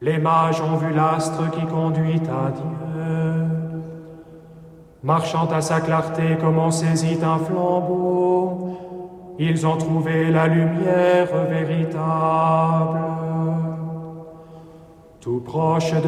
Les mages ont vu l'astre qui conduit à Dieu. Marchant à sa clarté comme on saisit un flambeau, ils ont trouvé la lumière véritable. Tout proche de